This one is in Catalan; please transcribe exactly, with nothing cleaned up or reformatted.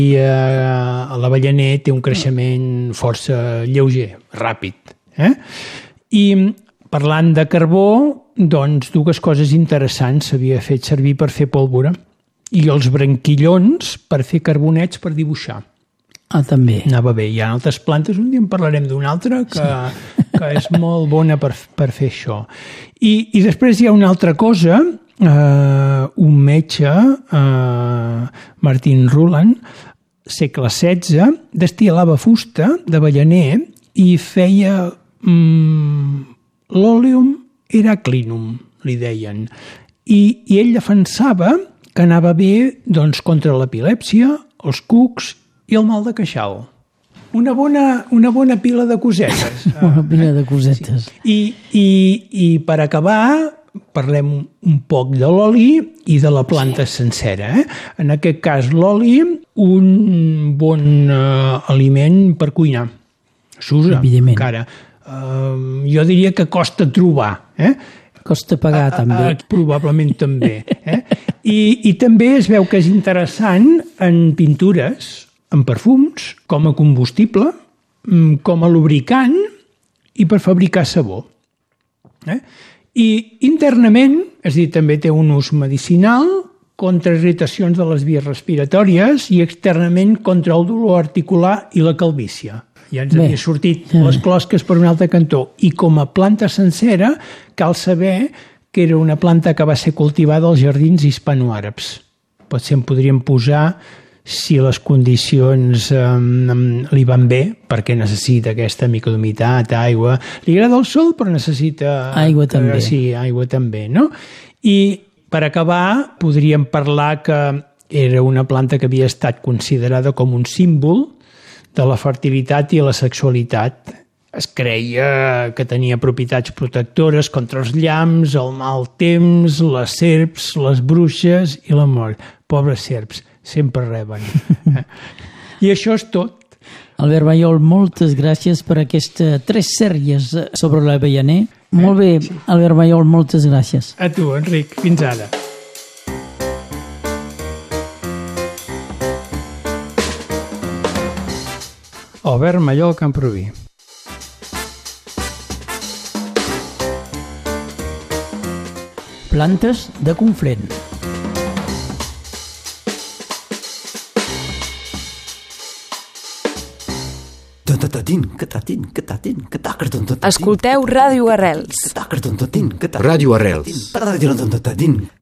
I eh, l'avellaner té un creixement força lleuger, ràpid. Eh? I parlant de carbó, doncs dues coses interessants s'havia fet servir per fer pólvora i els branquillons per fer carbonets per dibuixar. Ah, també. Anava bé. Hi ha altres plantes, un dia en parlarem d'una altra, que, sí. que és molt bona per, per fer això. I, I després hi ha una altra cosa, eh, un metge, eh, Martin Ruland, segle setze, destil·lava fusta d'avellaner i feia mm, l'òleum heraclinum, li deien. I, i ell defensava que anava bé doncs, contra l'epilèpsia, els cucs i el mal de queixal. Una bona, una bona pila de cosetes. Una pila de cosetes. Sí. I, i, I per acabar, parlem un poc de l'oli i de la planta sí. sencera. Eh? En aquest cas, l'oli, un bon eh, aliment per cuinar. S'usa encara. Uh, jo diria que costa trobar. Eh? Costa pagar, a, també. A, probablement també. Eh? I, I també es veu que és interessant en pintures, en perfums, com a combustible, com a lubricant i per fabricar sabó. Eh? I internament, és a dir, també té un ús medicinal contra irritacions de les vies respiratòries i externament contra el dolor articular i la calvície. Ja ens Bé. havia sortit les closques per un altre cantó. I com a planta sencera, cal saber que era una planta que va ser cultivada als jardins hispanoàrabs. Potser en podríem posar si les condicions um, li van bé, perquè necessita aquesta mica d'humitat, aigua. Li agrada el sol, però necessita... Aigua també. Sí, aigua també, no? I per acabar, podríem parlar que era una planta que havia estat considerada com un símbol de la fertilitat i la sexualitat. Es creia que tenia propietats protectores contra els llamps, el mal temps, les serps, les bruixes i la mort. Pobres serps, sempre reben. I això és tot. Albert Mayol, moltes gràcies per aquestes tres sèries sobre l'avellaner. Molt bé, Albert Mayol, moltes gràcies. A tu, Enric. Fins ara. Albert Mayol, Camproví. Plantes de Conflent. Escolteu Ràdio Arrels. Ràdio Arrels.